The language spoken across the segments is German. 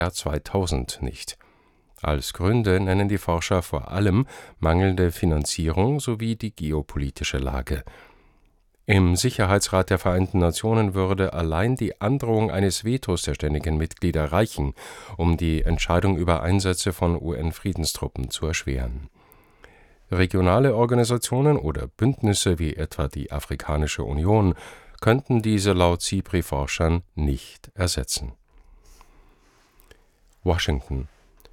Jahr 2000 nicht. Als Gründe nennen die Forscher vor allem mangelnde Finanzierung sowie die geopolitische Lage. Im Sicherheitsrat der Vereinten Nationen würde allein die Androhung eines Vetos der ständigen Mitglieder reichen, um die Entscheidung über Einsätze von UN-Friedenstruppen zu erschweren. Regionale Organisationen oder Bündnisse wie etwa die Afrikanische Union könnten diese laut SIPRI-Forschern nicht ersetzen. Washington.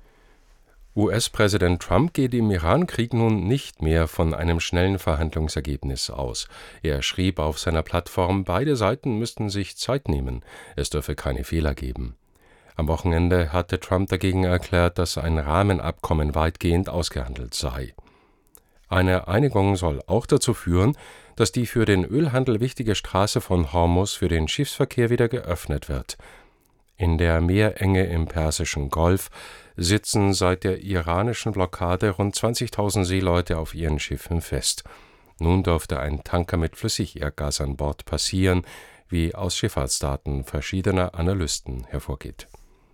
US-Präsident Trump geht im Iran-Krieg nun nicht mehr von einem schnellen Verhandlungsergebnis aus. Er schrieb auf seiner Plattform, beide Seiten müssten sich Zeit nehmen, es dürfe keine Fehler geben. Am Wochenende hatte Trump dagegen erklärt, dass ein Rahmenabkommen weitgehend ausgehandelt sei. Eine Einigung soll auch dazu führen, dass die für den Ölhandel wichtige Straße von Hormuz für den Schiffsverkehr wieder geöffnet wird. In der Meerenge im Persischen Golf sitzen seit der iranischen Blockade rund 20.000 Seeleute auf ihren Schiffen fest. Nun dürfte ein Tanker mit Flüssigerdgas an Bord passieren, wie aus Schifffahrtsdaten verschiedener Analysten hervorgeht.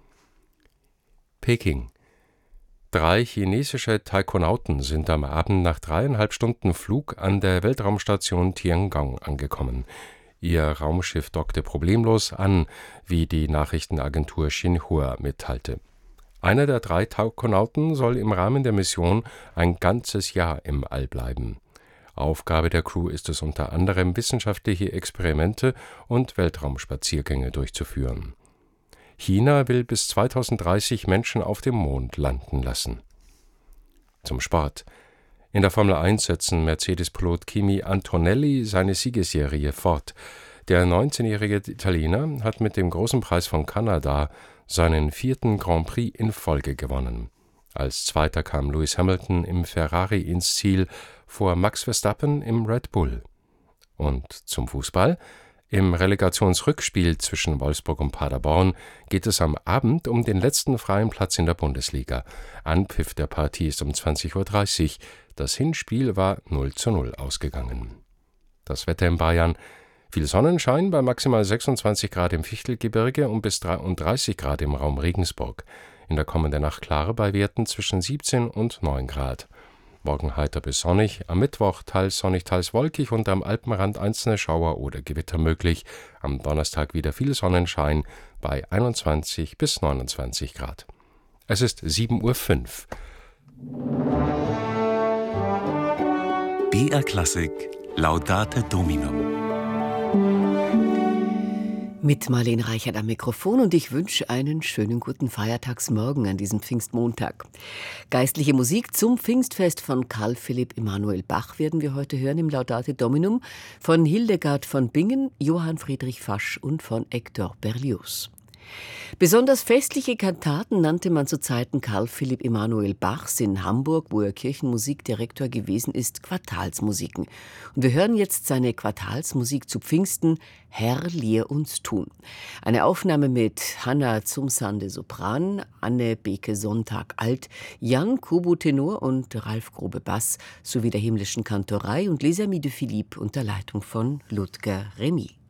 Peking. 3 chinesische Taikonauten sind am Abend nach 3,5 Stunden Flug an der Weltraumstation Tiangong angekommen. Ihr Raumschiff dockte problemlos an, wie die Nachrichtenagentur Xinhua mitteilte. Einer der 3 Taikonauten soll im Rahmen der Mission ein ganzes Jahr im All bleiben. Aufgabe der Crew ist es unter anderem, wissenschaftliche Experimente und Weltraumspaziergänge durchzuführen. China will bis 2030 Menschen auf dem Mond landen lassen. Zum Sport. In der Formel 1 setzen Mercedes-Pilot Kimi Antonelli seine Siegesserie fort. Der 19-jährige Italiener hat mit dem Großen Preis von Kanada seinen 4. Grand Prix in Folge gewonnen. Als Zweiter kam Lewis Hamilton im Ferrari ins Ziel vor Max Verstappen im Red Bull. Und zum Fußball. Im Relegationsrückspiel zwischen Wolfsburg und Paderborn geht es am Abend um den letzten freien Platz in der Bundesliga. Anpfiff der Partie ist um 20:30 Uhr. Das Hinspiel war 0:0 ausgegangen. Das Wetter in Bayern: viel Sonnenschein bei maximal 26 Grad im Fichtelgebirge und bis 33 Grad im Raum Regensburg. In der kommenden Nacht klare bei Werten zwischen 17 und 9 Grad. Morgen heiter bis sonnig, am Mittwoch teils sonnig, teils wolkig und am Alpenrand einzelne Schauer oder Gewitter möglich. Am Donnerstag wieder viel Sonnenschein bei 21 bis 29 Grad. Es ist 7:05 Uhr. BR Klassik Laudate Domino. Mit Marlene Reichert am Mikrofon und ich wünsche einen schönen guten Feiertagsmorgen an diesem Pfingstmontag. Geistliche Musik zum Pfingstfest von Carl Philipp Emanuel Bach werden wir heute hören im Laudate Dominum von Hildegard von Bingen, Johann Friedrich Fasch und von Hector Berlioz. Besonders festliche Kantaten nannte man zu Zeiten Carl Philipp Emanuel Bachs in Hamburg, wo er Kirchenmusikdirektor gewesen ist, Quartalsmusiken. Und wir hören jetzt seine Quartalsmusik zu Pfingsten, Herr, lehr uns tun. Eine Aufnahme mit Hanna Zumsande Sopran, Anne Beke Sonntag Alt, Jan Kubu Tenor und Ralf Grobe Bass sowie der himmlischen Kantorei und Les Amis de Philippe unter Leitung von Ludger Remy.